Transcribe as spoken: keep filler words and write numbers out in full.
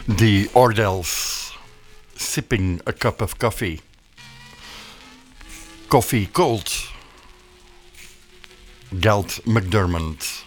The Ordells, Sipping a Cup of Coffee. Coffee Cold. Galt McDermott.